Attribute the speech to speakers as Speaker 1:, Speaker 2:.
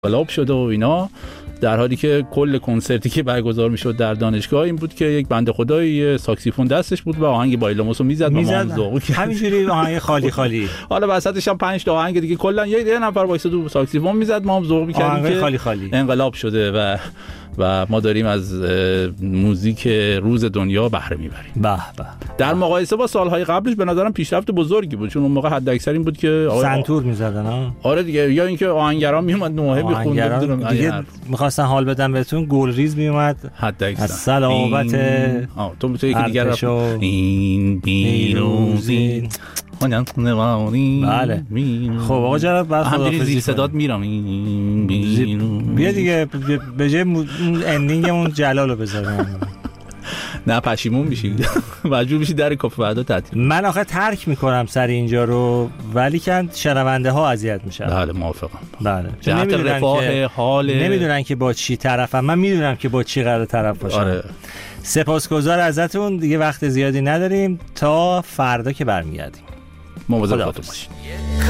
Speaker 1: انقلاب شده و اینا، در حالی که کل کنسرتی که برگزار میشد در دانشگاه این بود که یک بنده خدایی ساکسیفون دستش بود و آهنگ بایلاموسو میزد و ما هم ذوق کردیم
Speaker 2: همینجوری آهنگ خالی خالی.
Speaker 1: حالا وسطش هم 5 تا آهنگ دیگه، کلا یه نفر وایساد و ساکسیفون میزد، ما هم ذوق کردیم که
Speaker 2: خالی خالی
Speaker 1: انقلاب شده و ما داریم از موزیک روز دنیا بهره میبریم.
Speaker 2: به به.
Speaker 1: در مقایسه با سالهای قبلش به نظرم پیشرفت بزرگی بود، چون اون موقع حد اکثر این بود که
Speaker 2: سنتور میزدن ها.
Speaker 1: آره دیگه، یا اینکه آهنگران میومد نوحه میخوند
Speaker 2: دیگه، میخواستن حال بدن بهتون، گلریز میومد
Speaker 1: حد اکثر
Speaker 2: از صلابت
Speaker 1: تو یکی دیگه این بیروزی.
Speaker 2: بله. خب آقا جناب بعد
Speaker 1: همینجوری زیر صدات میرم
Speaker 2: بیا دیگه به جای اندینگمون جلالو بذارم.
Speaker 1: نه پشیمون میشی، مجبور میشی در کافه بعدا تعطیل.
Speaker 2: من آخه ترک میکنم سر اینجا رو، ولی که شنونده ها اذیت میشن.
Speaker 1: بله موافقم.
Speaker 2: بله
Speaker 1: جهت رفاه حال
Speaker 2: نمیدونن که با چی طرفم، من میدونم که با چی قرار طرف باشم.
Speaker 1: آره.
Speaker 2: سپاسگزار ازتون، دیگه وقت زیادی نداریم تا فردا که برمیگردیم.
Speaker 1: مواظب خودتون باشید.